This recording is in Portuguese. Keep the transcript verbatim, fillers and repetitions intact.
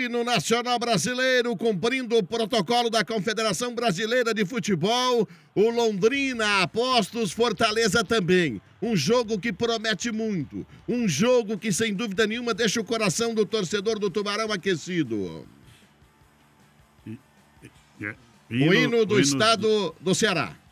hino nacional brasileiro, cumprindo o protocolo da Confederação Brasileira de Futebol. O Londrina Apostos, Fortaleza também. Um jogo que promete muito. Um jogo que, sem dúvida nenhuma, deixa o coração do torcedor do Tubarão aquecido. E, e, e, o hino do o hino... estado do Ceará.